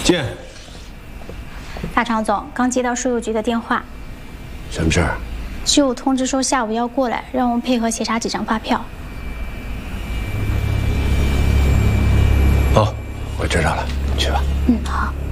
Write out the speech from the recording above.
进。 大常总，刚接到税务局的电话， 什么事儿？ 局有通知说下午要过来，让我们配合协查几张发票。 哦，我知道了，去吧。 嗯，好。